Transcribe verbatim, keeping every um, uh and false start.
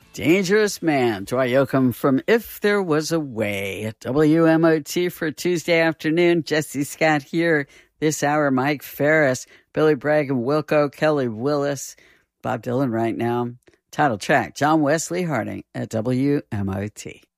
Dangerous Man, Dwight Yoakam from If There Was a Way at W M O T for Tuesday afternoon. Jesse Scott here. This hour, Mike Ferris, Billy Bragg and Wilco, Kelly Willis, Bob Dylan right now. Title track, John Wesley Harding at W M O T.